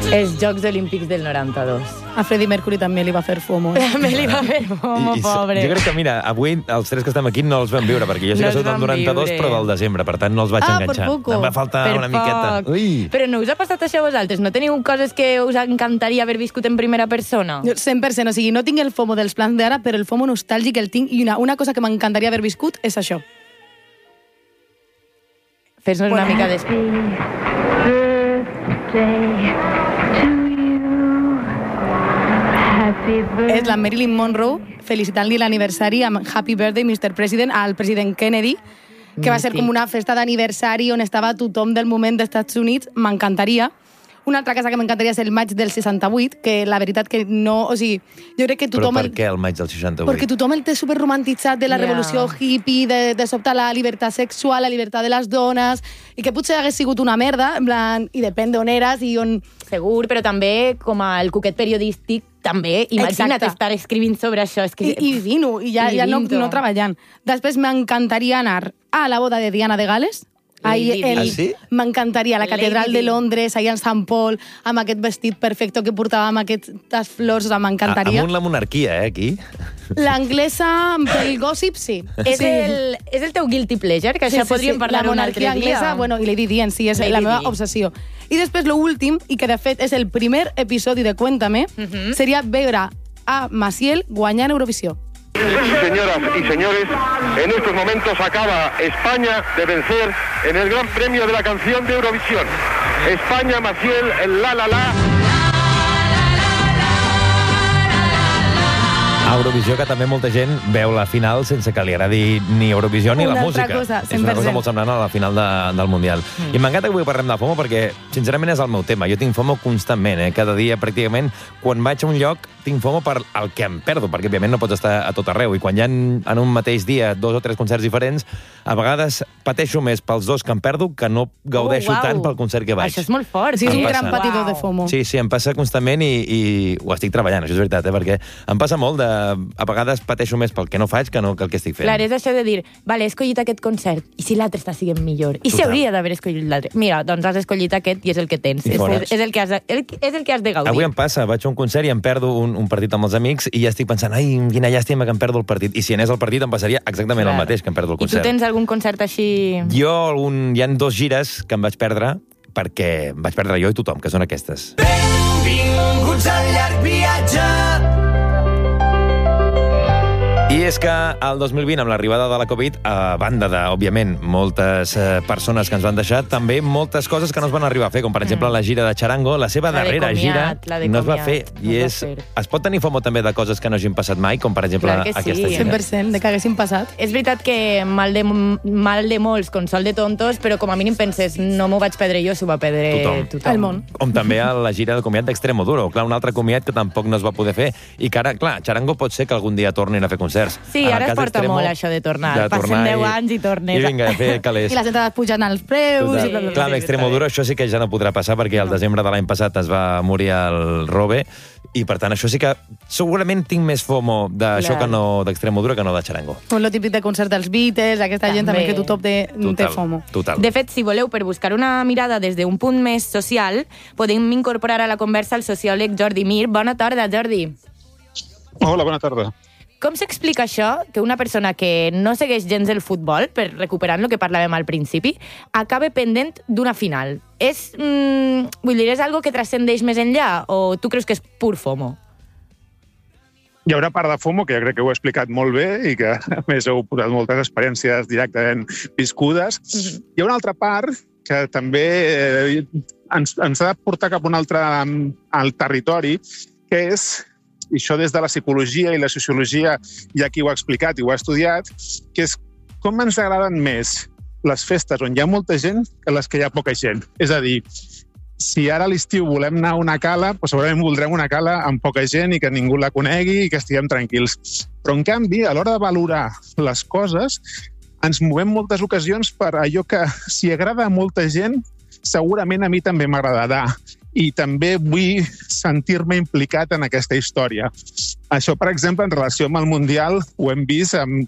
Els Jocs Olímpics del 92. A Freddie Mercury també li va fer FOMO. També li va fer FOMO, pobre. Jo crec que, mira, avui els tres que estem aquí no els vam viure, perquè jo sé que sóc del 92, però del desembre, per tant no els vaig enganxar. Em va faltar una miqueta. Ui. Però no us ha passat això a vosaltres? No teniu coses que us encantaria haver viscut en primera persona? 100%, o sigui, no tinc el FOMO dels plans d'ara, però el FOMO nostàlgic el tinc, i una cosa que m'encantaria haver viscut és això. Fes-nos una mica de... És la Marilyn Monroe felicitant-li l'aniversari amb Happy Birthday, Mr. President, al president Kennedy, que va ser com una festa d'aniversari on estava tothom del moment dels Estats Units. M'encantaria. Una altra cosa que m'encantaria és el maig del 68, que la veritat que no... O sigui, jo crec que tothom... Però per què el maig del 68? Perquè tothom el té superromantitzat de la revolució hippie, de sobte la llibertat sexual, la llibertat de les dones, i que potser hagués sigut una merda, en plan, i depèn d'on eres i on... Segur, però també, com el coquet periodístic, també, imagina't estar escrivint sobre això. És que... I vino, i ja no treballant. Després m'encantaria anar a la boda de Diana de Gales. Sí? M'encantaria la catedral de Londres, allà en Sant Paul, amb aquest vestit perfecte que portava, amb aquestes flors, m'encantaria. Amunt la monarquia, aquí. L'anglesa, pel gossip, sí. És el teu guilty pleasure, que això podríem parlar un altre dia. La monarquia anglesa, bueno, i Lady Di en si, és la meva obsessió. I després, l'últim, i que de fet és el primer episodi de Cuéntame, seria veure a Maciel guanyar Eurovisió. Sí, señoras y señores, en estos momentos acaba España de vencer en el Gran Premio de la Canción de Eurovisión. España, Maciel, el La La La. A Eurovisió, que també molta gent veu la final sense que li agradi ni Eurovisió ni la música. És una cosa molt semblant a la final del Mundial. I m'encanta que avui parlem de FOMO perquè, sincerament, és el meu tema. Jo tinc FOMO constantment, cada dia, pràcticament. Quan vaig a un lloc, tinc FOMO per el que em perdo, perquè, òbviament, no pots estar a tot arreu. I quan hi ha en un mateix dia 2 o 3 concerts diferents, a vegades pateixo més pels dos que em perdo que no gaudeixo tant pel concert que vaig. Això és molt fort. Sí, és un gran patidor de FOMO. Sí, em passa constantment i ho estic treballant, això és veritat, perquè em passa molt de... A vegades pateixo més pel que no faig que el que estic fent. Clar, és això de dir, vale, he escollit aquest concert, i si l'altre està sent millor? I si hauria d'haver escollit l'altre? Mira, doncs has escollit aquest i és el que tens. És el que has de gaudir. Avui em passa, vaig a un concert i em perdo un partit amb els amics i ja estic pensant, ai, quina llàstima que em perdo el partit. I si anés al partit em passaria exactament el mateix, que em perdo el concert. I tu tens algun concert així... Jo, hi ha 2 gires que em vaig perdre, perquè em vaig perdre jo i tothom, que són aquestes. Benvinguts al llarg viatge. I és que el 2020, amb l'arribada de la Covid, a banda de, òbviament, moltes persones que ens van deixar, també moltes coses que no es van arribar a fer, com per exemple la gira de Charango, la seva darrera gira no es va fer. I es pot tenir FOMO també de coses que no hagin passat mai, com per exemple aquesta gira. 100% de que haguessin passat. És veritat que mal de molts, consol de tontos, però com a mínim penses, no m'ho vaig perdre jo, s'ho va perdre tothom. El món. Com també a la gira de comiat d'Extremoduro. Clar, un altre comiat que tampoc no es va poder fer. I que ara, clar, Charango pot ser que algun dia tornin a fer concerts. Sí, ara es porta molt això de tornar. Passen 10 anys i tornes. I vinga, a fer calés. I les entrades pugen als preus. Clar, l'Extremoduro això sí que ja no podrà passar perquè el desembre de l'any passat es va morir el Robe i per tant això sí que segurament tinc més FOMO d'això que no d'Extremoduro que no de Charango. Lo típic de concert dels Beatles, aquesta gent també que tothom té FOMO. Total. De fet, si voleu, per buscar una mirada des d'un punt més social, podem incorporar a la conversa el sociòleg Jordi Mir. Bona tarda, Jordi. Hola, bona tarda. Com s'explica això, que una persona que no segueix gens el futbol, per recuperant el que parlàvem al principi, acabe pendent d'una final? Vull dir, és algo que transcendeix més enllà, o tu creus que és pur FOMO? Hi ha una part de FOMO que jo crec que ho he explicat molt bé i que, a més, heu posat moltes experiències directament viscudes. Hi ha una altra part que també ens ha de portar cap a un altre al territori, que és... i això des de la psicologia i la sociologia hi ha qui ho ha explicat i ho ha estudiat, que és com ens agraden més les festes on hi ha molta gent que les que hi ha poca gent. És a dir, si ara a l'estiu volem anar a una cala, doncs segurament voldrem una cala amb poca gent i que ningú la conegui i que estiguem tranquils. Però, en canvi, a l'hora de valorar les coses, ens movem moltes ocasions per allò que, si agrada a molta gent, segurament a mi també m'agradarà. I també vull sentir-me implicat en aquesta història. Això, per exemple, en relació amb el Mundial, ho hem vist amb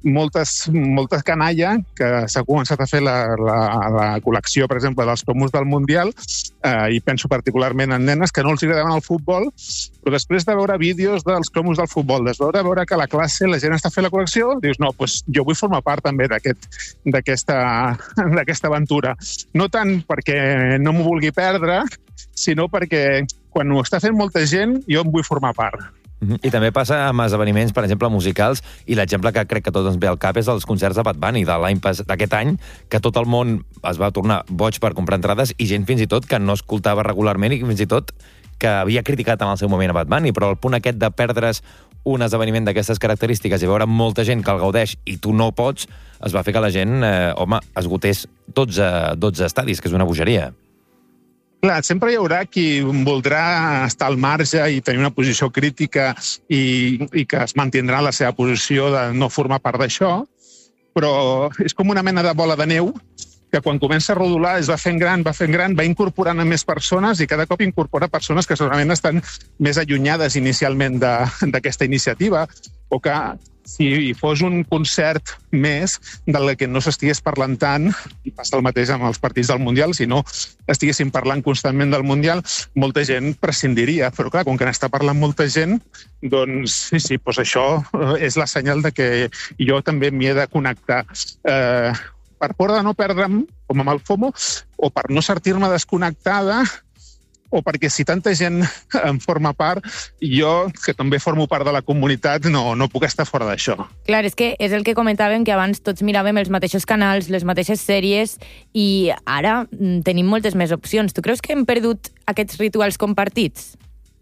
molta canalla que s'ha començat a fer la col·lecció, per exemple, dels cromos del Mundial, i penso particularment en nenes que no els agradaven el futbol, però després de veure vídeos dels cromos del futbol, després de veure que a la classe la gent està fent la col·lecció, dius, no, doncs jo vull formar part també d'aquesta aventura. No tant perquè no m'ho vulgui perdre, sinó perquè quan ho està fent molta gent, jo en vull formar part. I també passa amb esdeveniments, per exemple, musicals, i l'exemple que crec que tot ens ve al cap és els concerts de Bad Bunny d'aquest any, que tot el món es va tornar boig per comprar entrades i gent fins i tot que no escoltava regularment i fins i tot que havia criticat en el seu moment a Bad Bunny, però el punt aquest de perdre's un esdeveniment d'aquestes característiques i veure molta gent que el gaudeix i tu no pots, es va fer que la gent, esgotés 12 estadis, que és una bogeria. Clar, sempre hi haurà qui voldrà estar al marge i tenir una posició crítica i que es mantindrà la seva posició de no formar part d'això, però és com una mena de bola de neu que quan comença a rodolar es va fent gran, va incorporant a més persones i cada cop incorpora persones que segurament estan més allunyades inicialment d'aquesta iniciativa o que si hi fos un concert més del que no s'estigués parlant tant, i passa el mateix amb els partits del Mundial, si no estiguéssim parlant constantment del Mundial, molta gent prescindiria. Però clar, com que n'està parlant molta gent, doncs sí, doncs això és la senyal de que jo també m'hi he de connectar. Per por de no perdre'm, com amb el FOMO, o per no sentir-me desconnectada, o perquè si tanta gent en forma part, jo, que també formo part de la comunitat, no puc estar fora d'això. Clar, és que és el que comentàvem, que abans tots miràvem els mateixos canals, les mateixes sèries, i ara tenim moltes més opcions. Tu creus que hem perdut aquests rituals compartits?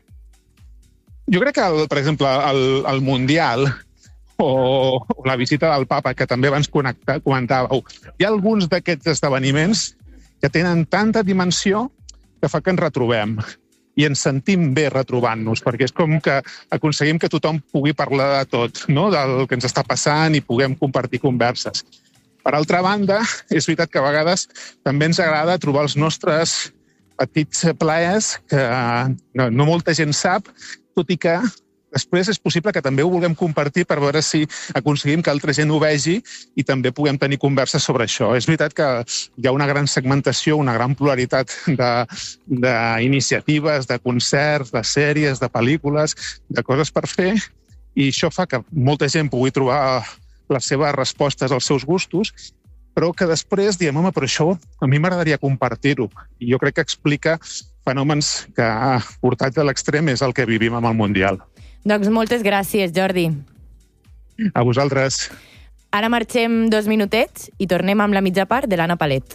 Jo crec que, per exemple, el Mundial o la visita del papa, que també abans comentàveu, hi ha alguns d'aquests esdeveniments que tenen tanta dimensió que fa que ens retrobem i ens sentim bé retrobant-nos, perquè és com que aconseguim que tothom pugui parlar de tot, no? Del que ens està passant i puguem compartir converses. Per altra banda, és veritat que a vegades també ens agrada trobar els nostres petits plaers que no molta gent sap, tot i que després és possible que també ho vulguem compartir per veure si aconseguim que altra gent ho vegi i també puguem tenir converses sobre això. És veritat que hi ha una gran segmentació, una gran pluralitat d'iniciatives, de concerts, de sèries, de pel·lícules, de coses per fer, i això fa que molta gent pugui trobar les seves respostes als seus gustos, però que després diem, home, però això a mi m'agradaria compartir-ho. I jo crec que explica fenòmens que, portats a l'extrem, és el que vivim amb el Mundial. Doncs moltes gràcies, Jordi. A vosaltres. Ara marxem 2 minutets i tornem amb la mitja part de l'Anna Palet.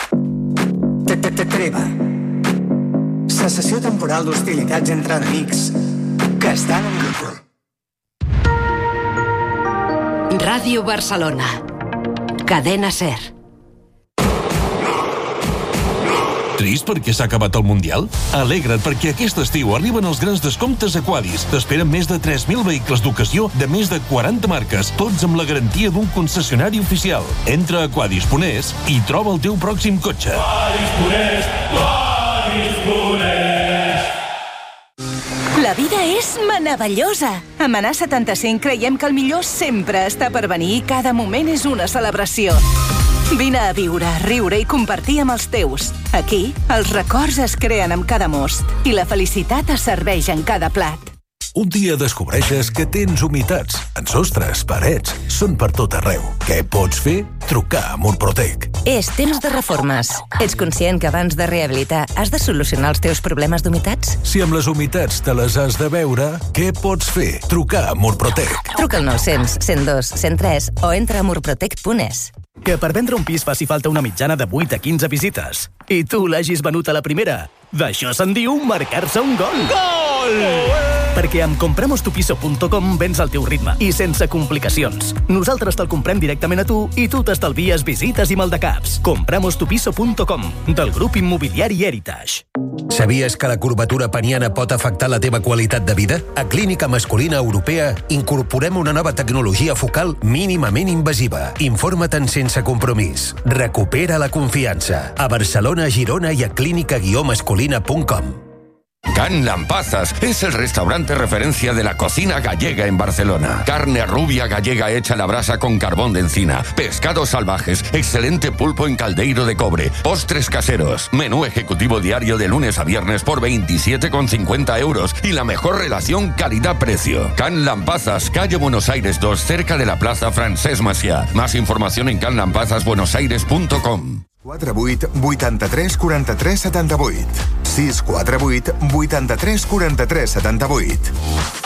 Treva. Cessació temporal d'hostilitats entre enemics que estan en grup. Ràdio Barcelona. Cadena SER. Trist perquè s'ha acabat el Mundial? Alegra't perquè aquest estiu arriben els grans descomptes Aquadis. T'esperen més de 3.000 vehicles d'ocasió de més de 40 marques, tots amb la garantia d'un concessionari oficial. Entra a aquadis.es i troba el teu pròxim cotxe. La vida és meravellosa. A Manà 75 creiem que el millor sempre està per venir i cada moment és una celebració. Vine a viure, riure i compartir amb els teus. Aquí, els records es creen amb cada most i la felicitat es serveix en cada plat. Un dia descobreixes que tens humitats en sostres, parets, són per tot arreu. Què pots fer? Trucar a Murprotec. És temps de reformes. Ets conscient que abans de rehabilitar has de solucionar els teus problemes d'humitats? Si amb les humitats te les has de veure, què pots fer? Trucar a Murprotec. Truca al 900 102 103 o entra a murprotec.es. Que per vendre un pis faci falta una mitjana de 8 a 15 visites. I tu l'hagis venut a la primera. D'això se'n diu marcar-se un gol. Gol! Perquè amb compramostupiso.com vens al teu ritme i sense complicacions. Nosaltres te'l comprem directament a tu i tu t'estalvies visites i maldecaps. Compramostupiso.com, del grup immobiliari Heritage. Sabies que la curvatura peniana pot afectar la teva qualitat de vida? A Clínica Masculina Europea incorporem una nova tecnologia focal mínimament invasiva. Informa-te'n sense compromís. Recupera la confiança. A Barcelona, Girona i a clínica-masculina.com. Can Lampazas es el restaurante referencia de la cocina gallega en Barcelona. Carne rubia gallega hecha a la brasa con carbón de encina, pescados salvajes, excelente pulpo en caldeiro de cobre, postres caseros, menú ejecutivo diario de lunes a viernes por 27,50 euros y la mejor relación calidad-precio. Can Lampazas, calle Buenos Aires 2, cerca de la Plaza Francesc Macià. Más información en canlampazasbuenosaires.com. 48 83 43 78. 648 83 43 78.